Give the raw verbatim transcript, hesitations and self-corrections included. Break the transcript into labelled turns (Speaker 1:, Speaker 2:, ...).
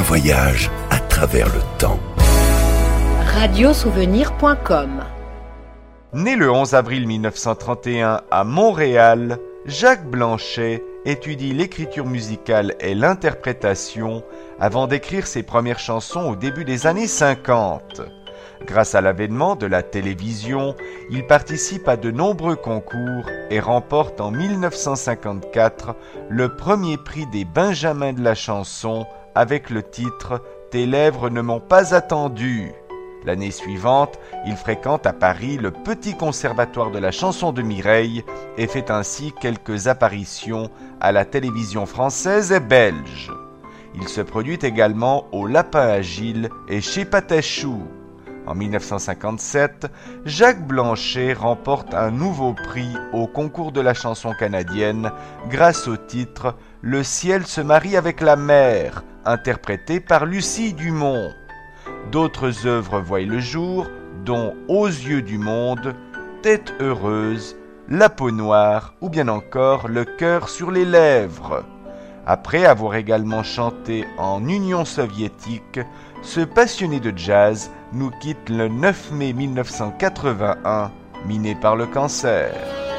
Speaker 1: voyage à travers le temps.
Speaker 2: radiosouvenir point com.
Speaker 3: Né le onze avril mille neuf cent trente et un à Montréal, Jacques Blanchet étudie l'écriture musicale et l'interprétation avant d'écrire ses premières chansons au début des années cinquante. Grâce à l'avènement de la télévision, il participe à de nombreux concours et remporte en mille neuf cent cinquante-quatre le premier prix des Benjamins de la chanson avec le titre « Tes lèvres ne m'ont pas attendu ». L'année suivante, il fréquente à Paris le Petit Conservatoire de la chanson de Mireille et fait ainsi quelques apparitions à la télévision française et belge. Il se produit également au Lapin Agile et chez Patachou. En mille neuf cent cinquante-sept, Jacques Blanchet remporte un nouveau prix au concours de la chanson canadienne grâce au titre « Le ciel se marie avec la mer » interprété par Lucie Dumont. D'autres œuvres voient le jour, dont Aux yeux du monde, Tête heureuse, La peau noire ou bien encore Le cœur sur les lèvres. Après avoir également chanté en Union soviétique, ce passionné de jazz nous quitte le neuf mai mille neuf cent quatre-vingt-un, miné par le cancer.